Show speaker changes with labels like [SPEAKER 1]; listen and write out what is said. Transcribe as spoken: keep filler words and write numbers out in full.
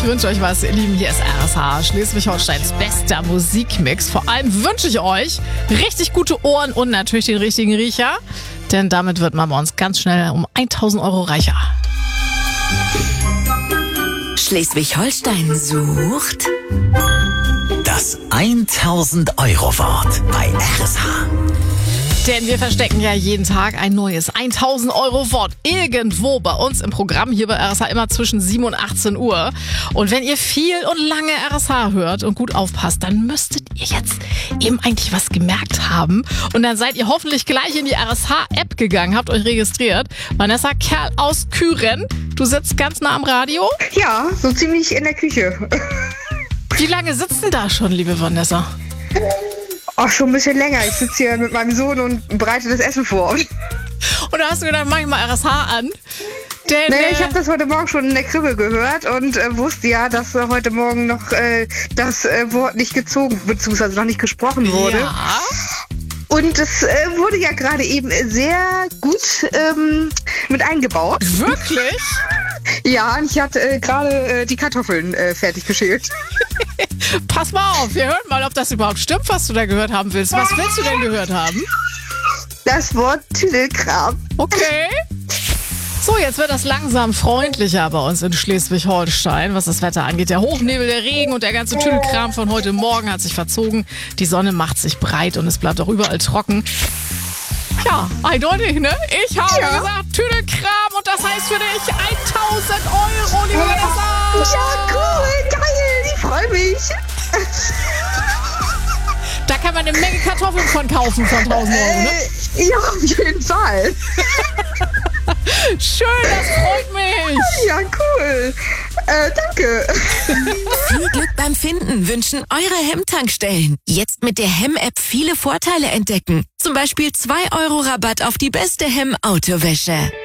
[SPEAKER 1] Ich wünsche euch was, ihr Lieben. Hier ist R S H, Schleswig-Holsteins bester Musikmix. Vor allem wünsche ich euch richtig gute Ohren und natürlich den richtigen Riecher. Denn damit wird man bei uns ganz schnell um tausend Euro reicher.
[SPEAKER 2] Schleswig-Holstein sucht
[SPEAKER 3] das tausend Euro Wort bei R S H.
[SPEAKER 1] Denn wir verstecken ja jeden Tag ein neues tausend Euro Wort irgendwo bei uns im Programm hier bei R S H immer zwischen sieben und achtzehn Uhr. Und wenn ihr viel und lange R S H hört und gut aufpasst, dann müsstet ihr jetzt eben eigentlich was gemerkt haben. Und dann seid ihr hoffentlich gleich in die R S H-App gegangen, habt euch registriert. Vanessa Kerl aus Küren, du sitzt ganz nah am Radio?
[SPEAKER 4] Ja, so ziemlich in der Küche.
[SPEAKER 1] Wie lange sitzt denn da schon, liebe Vanessa?
[SPEAKER 4] Ach, schon ein bisschen länger. Ich sitze hier mit meinem Sohn und bereite das Essen vor.
[SPEAKER 1] Und da hast du gedacht, mach ich mal R S H an. Denn,
[SPEAKER 4] naja,
[SPEAKER 1] äh,
[SPEAKER 4] ich habe das heute Morgen schon in der Krippe gehört und äh, wusste ja, dass äh, heute Morgen noch äh, das äh, Wort nicht gezogen, beziehungsweise noch nicht gesprochen wurde.
[SPEAKER 1] Ja.
[SPEAKER 4] Und es äh, wurde ja gerade eben sehr gut ähm, mit eingebaut.
[SPEAKER 1] Wirklich?
[SPEAKER 4] Ja, und ich hatte äh, gerade äh, die Kartoffeln äh, fertig geschält.
[SPEAKER 1] Pass mal auf, wir hören mal, ob das überhaupt stimmt, was du da gehört haben willst. Was willst du denn gehört haben?
[SPEAKER 4] Das Wort Tüdelkram.
[SPEAKER 1] Okay. So, jetzt wird das langsam freundlicher bei uns in Schleswig-Holstein, was das Wetter angeht. Der Hochnebel, der Regen und der ganze Tüdelkram von heute Morgen hat sich verzogen. Die Sonne macht sich breit und es bleibt auch überall trocken. Ja, eindeutig, ne? Ich habe
[SPEAKER 4] Ja.
[SPEAKER 1] gesagt Tüdelkram und das heißt für dich tausend Euro, liebe Vanessa.
[SPEAKER 4] Ja, cool, geil, ich freue mich.
[SPEAKER 1] Da kann man eine Menge Kartoffeln von kaufen von tausend Euro, ne?
[SPEAKER 4] Äh, ja, auf jeden Fall.
[SPEAKER 1] Schön, das freut mich.
[SPEAKER 4] Ja, cool. Äh, danke.
[SPEAKER 2] Viel Glück beim Finden wünschen eure Hemmtankstellen. Jetzt mit der Hemm-App viele Vorteile entdecken. Zum Beispiel zwei Euro Rabatt auf die beste Hemm-Autowäsche.